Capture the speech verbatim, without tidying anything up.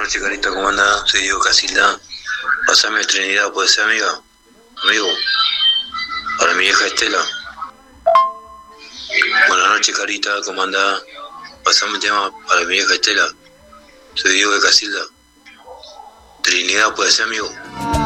noches, Carita, ¿cómo anda? Soy Diego Casilda. Pasame Trinidad, ¿puede ser, amiga? Amigo, para mi vieja Estela. Buenas noches, Carita, ¿cómo anda? Pasame el tema para mi vieja Estela. Soy Diego de Casilda. Trinidad, ¿puede ser, amigo?